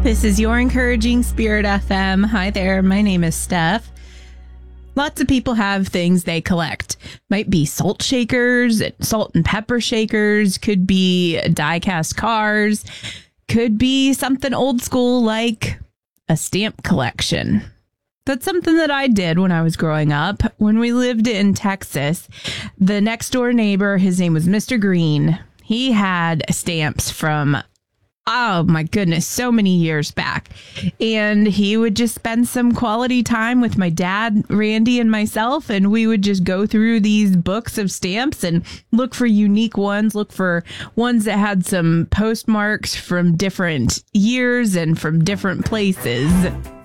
This is your Encouraging Spirit FM. Hi there, my name is Steph. Lots of people have things they collect. Might be salt shakers, salt and pepper shakers, could be die-cast cars, could be something old school like a stamp collection. That's something that I did when I was growing up. When we lived in Texas, the next door neighbor, his name was Mr. Green. He had stamps from, oh my goodness, so many years back. And he would just spend some quality time with my dad, Randy, and myself. And we would just go through these books of stamps and look for unique ones, look for ones that had some postmarks from different years and from different places.